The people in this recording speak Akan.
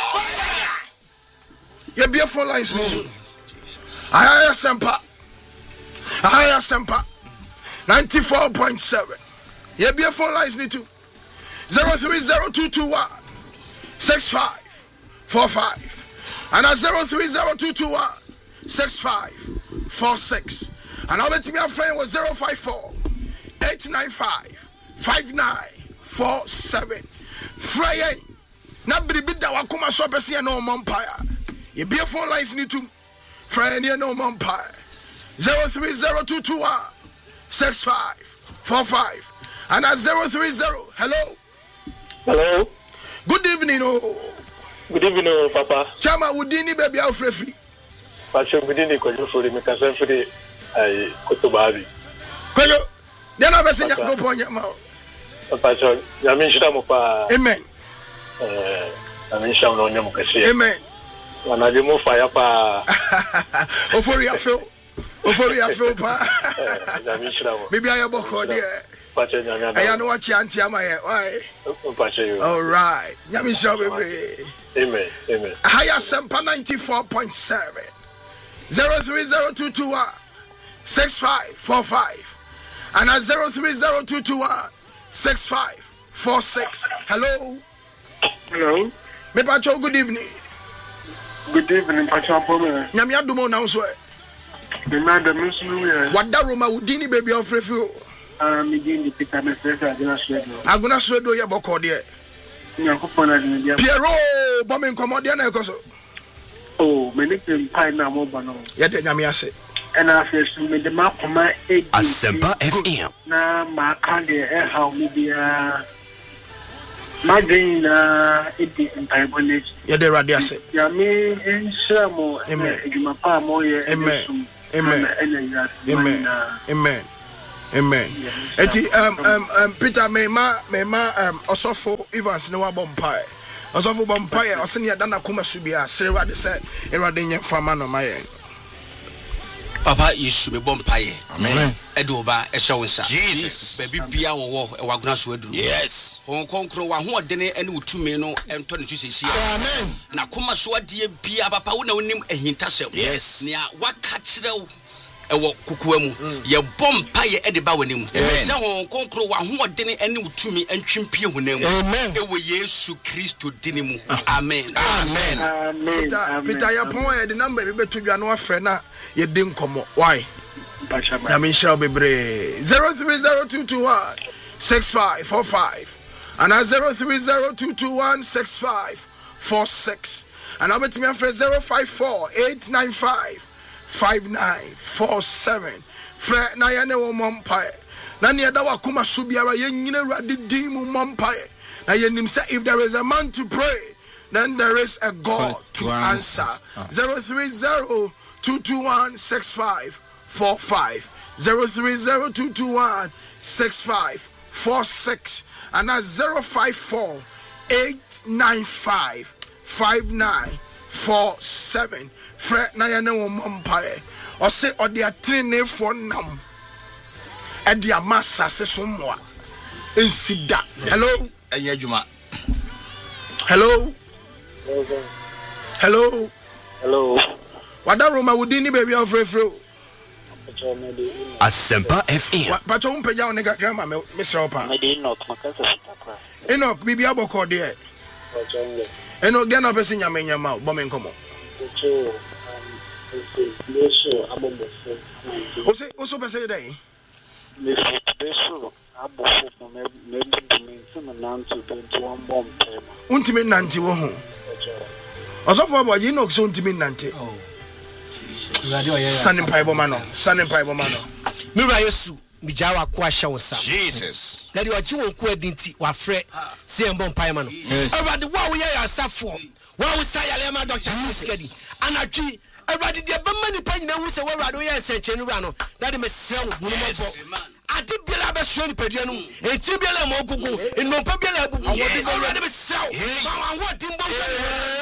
You be a phone lines too. Ahaya Sempa 94.7. You be a phone lines too. 03022 6545 and 03022 6546 and I'll let me a friend was 054 895 5947 Friday na bribida wakoma so pese no empire ye be phone lines ni to Friday no empire 03022 6545 and 030 hello good evening Good evening, Papa. Chama, would you need baby out free? Passion within the Kojo for the Mikasan for the Kotobabi. Kojo, then I've seen you go on your mouth. Passion, Yamin Shamopa. Amen. Yamin Sham on Yamukasi. Amen. When I remove fire, pa. Euphoria Phil. Pa. Yamin Sham. Maybe I have a call there. I know what you auntie am. Why? All right. Yamin Sham. Amen. Higher Sempa 94.7 03022 6545 and at 03022 6546. Hello. Me pacho, good evening. Good evening, Pacho. Nyamia dumo na unso. The madam is you. What da Roma udini baby of refu. Me dini Peter Messer Aguna Swedo ya boko de. Piero, bombing commodian ecoso. Oh, many pine now mobile. Yet, Yamiase. And I feel me the map of my Asempa FM. Now, my candy, how maybe my gain, it is in Taiwanese. Yet, the radiase. Yami in Shermo, Amen. My palm, Amen. Amen. Eti Peter Mema Osofo Evans no bompai. Osofo bompai osenia dana kuma subia serwa de se erade nye fama no maye. Papa Yesu me bompai. Amen. Edoba ehwewonsa. Jesus. Baby bia wo ewaguna so aduru. Yes. Won konkro wa ho odene ene utumi no ento ne twesesi. Amen. Na kuma so ade bia papa wo na wonim ehintasem. Yes. Nia waka kirew ewo kukuwa mu ye bompa ye edeba wanim se ho konkro wa ho odene ene utumi antwimpie honam ewo Yesu Kristo dini mu amen Peter ya pon ye the number be beto dwa no afre na ye de nkomo why na me shall be bre 03022 6545 and 03022 6546 and I'll bet me afre 054 895 5947 Fred na ya ne wo mompae na ne da wakoma so biara ye nyina Awurade din mu mompae na ye nim say if there is a man to pray then there is a God to answer 03022165545 03022165546 and 054 895 5947 Fred na ya ne wo mompae o se o de atrene for nam e de amasa se so moa ensida hello enye adwuma hello wada Roma wudini baby of refro Asempa FM pacho umpeja onega grandma Mr. Opa Enoch bibi aboko de Enoch de na pese nyame nyama bo me nkomo also pese dey Untimi nanti wo ho Osofo aboji no so untimi nanti Sanin paibo mano Mira Yesu mijawa kwa shawonsa Jesus Daddy waji won ko edinti wa frɛ se mbon pai ma no Everybody wa wo ye yasafo wa wo sayale ma doctor Skedi anatwi everybody de be mani pa nyina hu se wa Awurade wo ye seche no ra no Daddy me sɛ wo mo bo ade biela be so ni padua no enti biela mo gugu ennompa biela bubu Awurade me sɛ wo wa ho dimbo